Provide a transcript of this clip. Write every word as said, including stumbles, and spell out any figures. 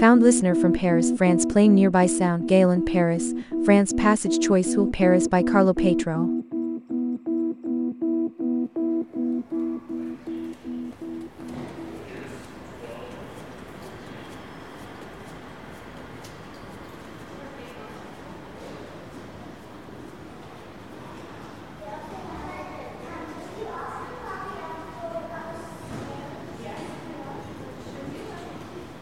Found listener from Paris, France playing nearby sound Galen Paris, France passage choice Will Paris by Carlo Petro.